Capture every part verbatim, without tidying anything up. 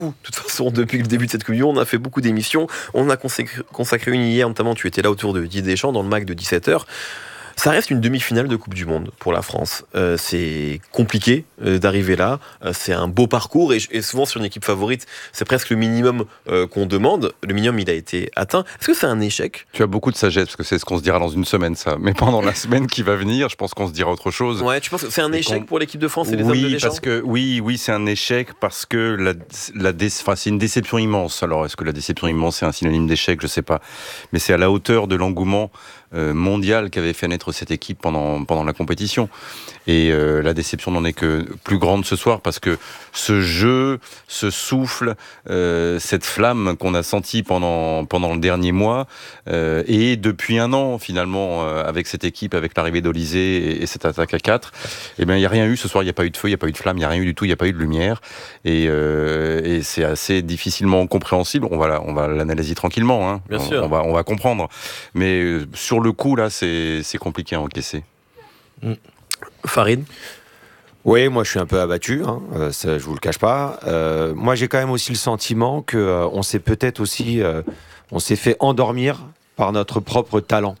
De toute façon, depuis le début de cette Coupe du Monde, on a fait beaucoup d'émissions. On a consacré, consacré une hier, notamment tu étais là autour de Didier Deschamps dans le mag de dix-sept heures. Ça reste une demi-finale de Coupe du Monde pour la France. Euh, c'est compliqué euh, d'arriver là. Euh, c'est un beau parcours et, et souvent sur une équipe favorite, c'est presque le minimum euh, qu'on demande. Le minimum, il a été atteint. Est-ce que c'est un échec ? Tu as beaucoup de sagesse parce que c'est ce qu'on se dira dans une semaine, ça. Mais pendant la semaine qui va venir, je pense qu'on se dira autre chose. Ouais, tu penses que c'est un échec pour l'équipe de France et les oui, hommes de Deschamps ? parce que oui, oui, c'est un échec parce que la, la dé... enfin, c'est une déception immense. Alors, est-ce que la déception immense c'est un synonyme d'échec ? Je sais pas. Mais c'est à la hauteur de l'engouement euh, mondial qu'avait fait naître cette équipe pendant pendant la compétition. Et euh, la déception n'en est que plus grande ce soir parce que ce jeu, ce souffle, euh, cette flamme qu'on a sentie pendant pendant le dernier mois euh, et depuis un an finalement euh, avec cette équipe, avec l'arrivée d'Olysée et, et cette attaque à quatre, eh bien il y a rien eu ce soir. Il y a pas eu de feu, il y a pas eu de flamme, il y a rien eu du tout. Il y a pas eu de lumière et, euh, et c'est assez difficilement compréhensible. On va on va l'analyser tranquillement. Hein. Bien on, sûr. on va on va comprendre. Mais euh, sur le coup là, c'est c'est compliqué à encaisser. Mmh. Farid ? Oui, moi je suis un peu abattu, hein, euh, ça, je vous le cache pas. Euh, moi j'ai quand même aussi le sentiment que euh, on s'est peut-être aussi, euh, on s'est fait endormir par notre propre talent.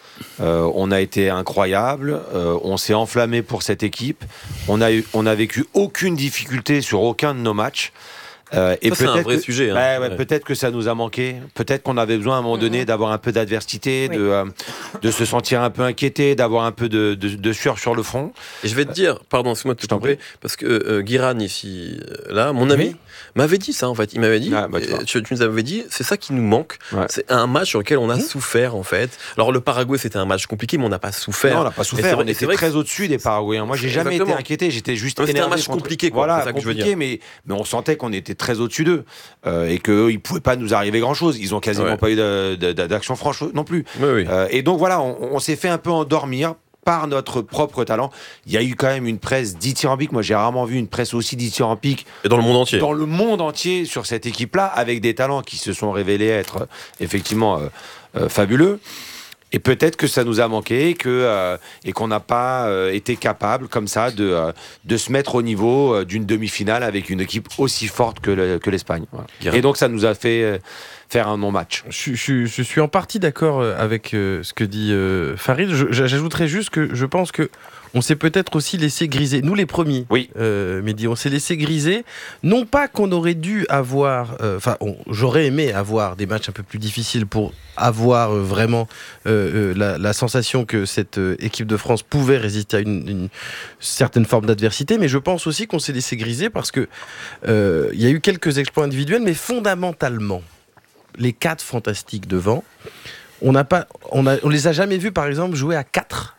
Euh, on a été incroyable, euh, on s'est enflammé pour cette équipe, on a eu, on a vécu aucune difficulté sur aucun de nos matchs. Euh, et ça, c'est un vrai que, sujet. Hein. Bah, ouais, ouais. Peut-être que ça nous a manqué. Peut-être qu'on avait besoin à un moment donné mmh. d'avoir un peu d'adversité, oui. de, euh, de se sentir un peu inquiété, d'avoir un peu de, de, de sueur sur le front. Et je vais te dire, pardon, excuse-moi de te couper, parce que euh, Guiran, ici, là, mon ami, oui. m'avait dit ça, en fait. Il m'avait dit, ah, bah, tu, tu nous avais dit, c'est ça qui nous manque. Ouais. C'est un match sur lequel on a mmh. souffert, en fait. Alors, le Paraguay, c'était un match compliqué, mais on n'a pas souffert. Non, on n'a pas souffert. Vrai, on était très que... au-dessus des Paraguayens. Moi, j'ai jamais Exactement. été inquiété. J'étais juste énervé. C'était un match contre... compliqué, quoi. Voilà, c'est ça que compliqué, je veux dire. Mais, mais on sentait qu'on était très au-dessus d'eux. Euh, et qu'eux, ils ne pouvaient pas nous arriver grand-chose. Ils n'ont quasiment ouais. pas eu de, de, de, d'action franche non plus. Oui, oui. Euh, et donc voilà, on, on s'est fait un peu endormir par notre propre talent. Il y a eu quand même une presse dithyrambique. Moi, j'ai rarement vu une presse aussi dithyrambique. Et dans le monde entier. Dans le monde entier sur cette équipe-là, avec des talents qui se sont révélés être euh, effectivement euh, euh, fabuleux. Et peut-être que ça nous a manqué que, euh, et qu'on n'a pas euh, été capable, comme ça, de, euh, de se mettre au niveau euh, d'une demi-finale avec une équipe aussi forte que, le, que l'Espagne. Voilà. Et donc, ça nous a fait euh, faire un non-match. Je, je, je suis en partie d'accord avec euh, ce que dit euh, Farid. Je, j'ajouterais juste que je pense que on s'est peut-être aussi laissé griser, nous les premiers, oui. euh, Mehdi, on s'est laissé griser, non pas qu'on aurait dû avoir, enfin, euh, j'aurais aimé avoir des matchs un peu plus difficiles pour avoir euh, vraiment euh, euh, la, la sensation que cette euh, équipe de France pouvait résister à une, une certaine forme d'adversité, mais je pense aussi qu'on s'est laissé griser parce que euh, il y a eu quelques exploits individuels, mais fondamentalement, les quatre fantastiques devant, on n'a pas, on, a, on les a jamais vus, par exemple, jouer à quatre.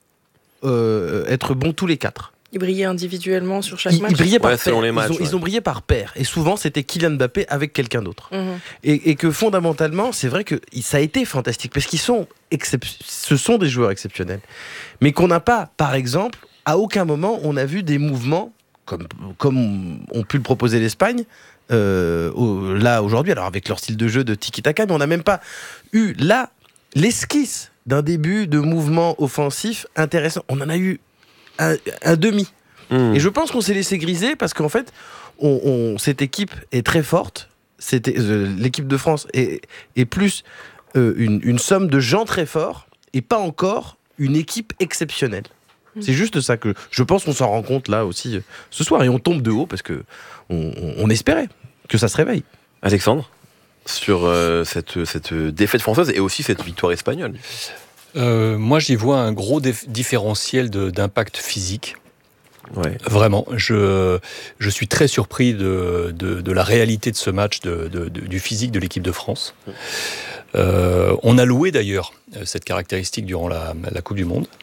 Euh, être bons tous les quatre. Ils brillaient individuellement sur chaque ils, match. Ils brillaient par ouais, paire. Les matchs, ils, ont, ouais. ils ont brillé par paire. Et souvent, c'était Kylian Mbappé avec quelqu'un d'autre. Mmh. Et, et que fondamentalement, c'est vrai que ça a été fantastique parce qu'ils sont excep... ce sont des joueurs exceptionnels. Mais qu'on n'a pas, par exemple, à aucun moment, on a vu des mouvements comme, comme ont pu le proposer l'Espagne. Euh, au, là aujourd'hui, alors avec leur style de jeu de tiki-taka, mais on n'a même pas eu là l'esquisse d'un début de mouvement offensif intéressant. On en a eu un, un demi. Mmh. Et je pense qu'on s'est laissé griser parce qu'en fait, on, on, cette équipe est très forte. C'était, euh, l'équipe de France est, est plus euh, une, une somme de gens très forts et pas encore une équipe exceptionnelle. Mmh. C'est juste ça que je pense qu'on s'en rend compte là aussi euh, ce soir. Et on tombe de haut parce qu'on on, on espérait que ça se réveille. Alexandre, sur euh, cette, cette défaite française et aussi cette victoire espagnole. Euh, moi, j'y vois un gros dif- différentiel de, d'impact physique. Ouais. Vraiment, je, je suis très surpris de, de, de la réalité de ce match, de, de, de, du physique de l'équipe de France. Euh, on a loué d'ailleurs cette caractéristique durant la, la Coupe du Monde.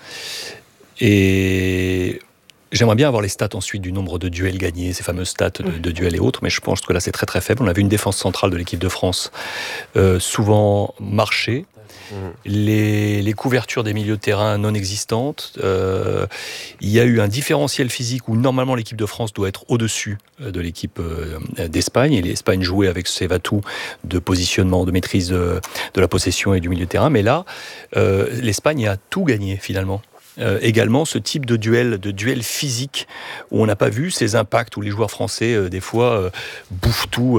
Et j'aimerais bien avoir les stats ensuite du nombre de duels gagnés, ces fameuses stats de, de duels et autres, mais je pense que là c'est très très faible. On a vu une défense centrale de l'équipe de France euh, souvent marcher. Les, les couvertures des milieux de terrain non existantes. Euh, il y a eu un différentiel physique où normalement l'équipe de France doit être au-dessus de l'équipe euh, d'Espagne. Et l'Espagne jouait avec ses atouts de positionnement, de maîtrise de, de la possession et du milieu de terrain. Mais là, euh, l'Espagne a tout gagné finalement. euh, également ce type de duel, de duel physique, où on n'a pas vu ces impacts, où les joueurs français, euh, des fois, euh, bouffent tout